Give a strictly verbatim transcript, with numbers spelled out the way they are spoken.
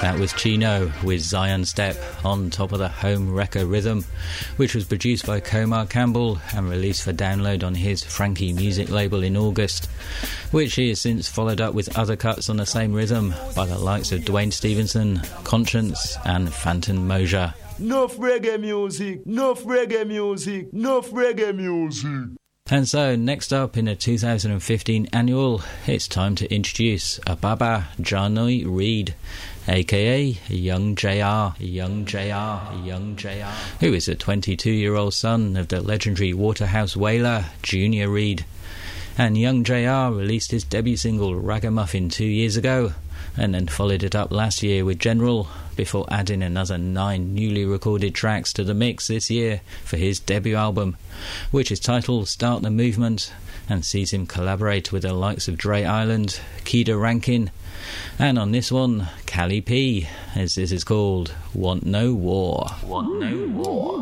That was Chino with Zion Step on top of the Home Wrecker rhythm, which was produced by Comar Campbell and released for download on his Frankie music label in August, which he has since followed up with other cuts on the same rhythm by the likes of Dwayne Stevenson, Conscience and Phantom Mosier. Enough reggae music, enough reggae music, enough reggae music. And so, next up in the two thousand fifteen annual, it's time to introduce Ababa Johnny Reid, aka Young J R, Young J R, Young J R, who is a twenty-two-year-old son of the legendary Waterhouse whaler Junior Reid. And Young J R released his debut single Ragamuffin two years ago, and then followed it up last year with General, before adding another nine newly recorded tracks to the mix this year for his debut album, which is titled Start the Movement, and sees him collaborate with the likes of Dre Island, Kida Rankin, and on this one, Cali P, as this is called Want No War. Want No War.